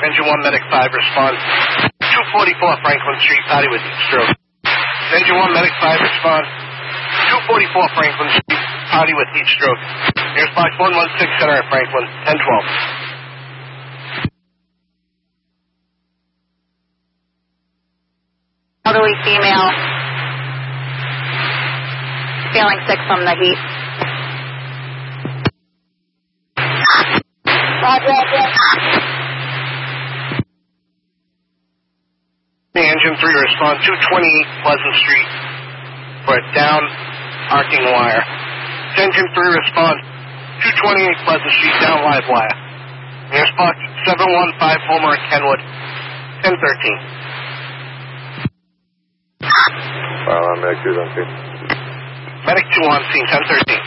Engine 1, Medic 5, respond. 244 Franklin Street, party with heat stroke. Engine 1, Medic 5, respond. 244 Franklin Street, party with heat stroke. Here's box 116 center at Franklin, 1012. Elderly female, feeling sick from the heat. Engine 3, respond 228 Pleasant Street for a down arcing wire. Engine 3, respond 228 Pleasant Street, down live wire. Here's box 715 Homer at Kenwood, 1013. Medic 2 on scene. Medic 2 on scene, 1013.